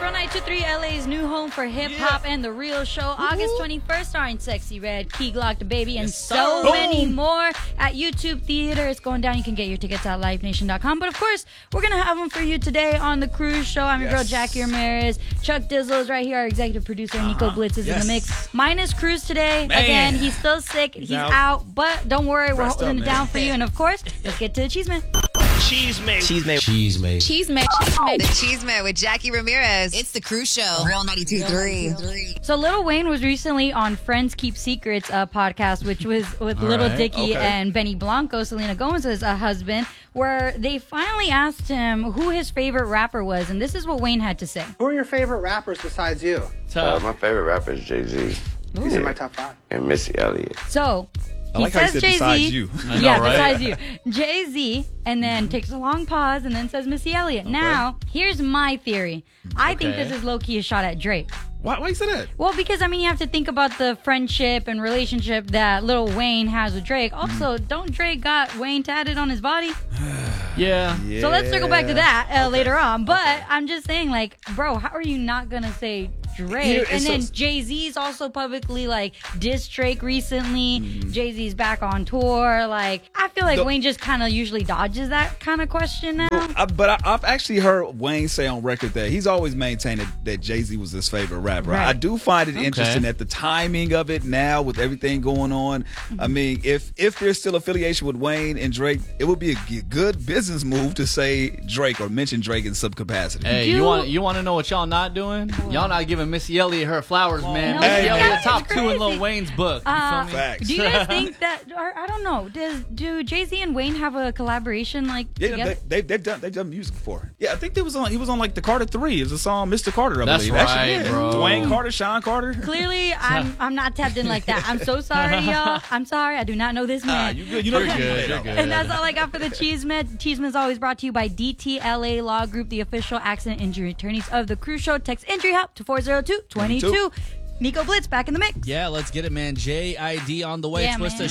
from 923 LA's new home for hip-hop and The Real Show. August 21st, starring Sexy Red, Key Glock, the Baby, and so many more at YouTube Theater. It's going down. You can get your tickets at livenation.com. But, of course, we're going to have them for you today on The Cruise Show. I'm your girl, Jackie Ramirez. Chuck Dizzle is right here. Our executive producer, Nico Blitz, is in the mix. Minus Cruz today. Again, he's still sick. He's out. But don't worry. We're holding it down for you. And, of course, let's get to the Cheese Man. Cheese Mate. The Cheese Mate with Jackie Ramirez. It's the Cruise Show. Real 92.3. So Lil Wayne was recently on Friends Keep Secrets podcast, which was with Little Dicky and Benny Blanco, Selena Gomez's husband, where they finally asked him who his favorite rapper was, and this is what Wayne had to say. Who are your favorite rappers besides you? My favorite rapper is Jay-Z. He's in my top 5. And Missy Elliott. So he says Jay-Z. Besides you. Besides you. Jay-Z, and then takes a long pause, and then says Missy Elliott. Now, here's my theory. I think this is low-key a shot at Drake. Why you say that? Well, because, I mean, you have to think about the friendship and relationship that Lil Wayne has with Drake. Also, don't Drake got Wayne tatted on his body? Yeah. So let's circle back to that later on. But I'm just saying, like, bro, how are you not going to say Drake? And then Jay-Z's also publicly, like, dissed Drake recently. Jay-Z's back on tour. Like, I feel like Wayne just kind of usually dodges that kind of question now. But I've actually heard Wayne say on record that he's always maintained that Jay-Z was his favorite rapper. Right. I do find it interesting at the timing of it now with everything going on. I mean, if there's still affiliation with Wayne and Drake, it would be a good business move to say Drake or mention Drake in some capacity. Hey, you want to know what y'all not doing? Y'all not giving Missy Elliott her flowers, man. Missy Elliott top 2 in Lil Wayne's book. You feel me? Facts. Do you guys think that, or I don't know, do Jay-Z and Wayne have a collaboration together? They've done music before. Yeah, I think he was on like the Carter 3. It was a song, Mr. Carter, I That's believe. Right, actually, bro. Dwayne Carter, Sean Carter. Clearly, I'm not tapped in like that. I'm so sorry, y'all. I'm sorry. I do not know this man. You're good. And that's all I got for the Cheese Man. Cheese Man is always brought to you by DTLA Law Group, the official accident injury attorneys of the Cruise Show. Text injury help to 402-22. Nico Blitz back in the mix. Yeah, let's get it, man. JID on the way. Yeah, Twista man.